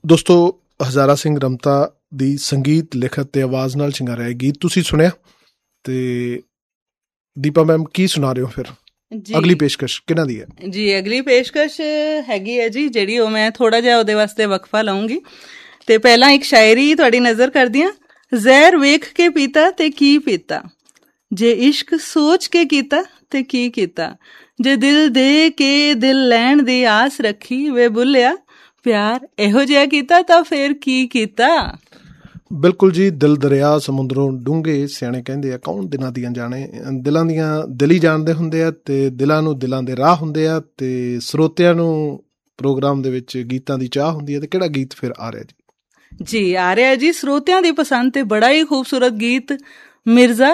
ਦੋਸਤੋ, ਹਜ਼ਾਰਾ ਸਿੰਘ ਰਮਤਾ ਦੀ ਸੰਗੀਤ ਲਿਖਤ ਤੇ ਆਵਾਜ਼ ਨਾਲ ਸ਼ਿੰਗਾਰਿਆ ਗੀਤ ਤੁਸੀਂ ਸੁਣਿਆ। ਤੇ ਦੀਪਾ ਮੈਮ, ਕੀ ਸੁਣਾ ਰਹੇ ਹੋ ਫਿਰ? ਅਗਲੀ ਪੇਸ਼ਕਸ਼ ਕਿਹਨਾਂ ਦੀ ਹੈ ਜੀ? ਅਗਲੀ ਪੇਸ਼ਕਸ਼ ਹੈਗੀ ਹੈ ਜੀ, ਜਿਹੜੀ ਉਹ ਮੈਂ ਥੋੜਾ ਜਿਹਾ ਉਹਦੇ ਵਾਸਤੇ ਵਕਫਾ ਲਾਉਂਗੀ। ਤੇ ਪਹਿਲਾਂ ਇੱਕ ਸ਼ਾਇਰੀ ਤੁਹਾਡੀ ਨਜ਼ਰ ਕਰਦੀ ਹਾਂ। ਜ਼ਹਿਰ ਵੇਖ ਕੇ ਪੀਤਾ ਤੇ ਕੀ ਪੀਤਾ, ਜੇ ਇਸ਼ਕ ਸੋਚ ਕੇ ਕੀਤਾ ਤੇ ਕੀ ਕੀਤਾ, ਜੇ ਦਿਲ ਦੇ ਕੇ ਦਿਲ ਲੈਣ ਦੀ ਆਸ ਰੱਖੀ, ਵੇ ਬੁੱਲਿਆ ਪਿਆਰ ਇਹੋ ਜਿਹਾ ਕੀਤਾ ਤਾਂ ਫਿਰ ਕੀ ਕੀਤਾ। ਬਿਲਕੁਲ ਜੀ, ਦਿਲ ਦਰਿਆ ਸਮੁੰਦਰੋਂ ਡੂੰਘੇ, ਸਿਆਣੇ ਕਹਿੰਦੇ ਆ ਕੌਣ ਦਿਲਾਂ ਦੀਆਂ ਜਾਣੇ। ਦਿਲਾਂ ਦੀਆਂ ਦਿਲ ਹੀ ਜਾਣਦੇ ਹੁੰਦੇ ਆ, ਤੇ ਦਿਲਾਂ ਨੂੰ ਦਿਲਾਂ ਦੇ ਰਾਹ ਹੁੰਦੇ ਆ, ਤੇ ਸਰੋਤਿਆਂ ਨੂੰ ਪ੍ਰੋਗਰਾਮ ਦੇ ਵਿੱਚ ਗੀਤਾਂ ਦੀ ਚਾਹ ਹੁੰਦੀ ਹੈ। ਤੇ ਕਿਹੜਾ ਗੀਤ ਫਿਰ ਆ ਰਿਹਾ ਜੀ? ਜੀ ਆ ਰਿਹਾ ਜੀ ਸਰੋਤਿਆਂ ਦੀ ਪਸੰਦ ਤੇ ਬੜਾ ਹੀ ਖੂਬਸੂਰਤ ਗੀਤ ਮਿਰਜ਼ਾ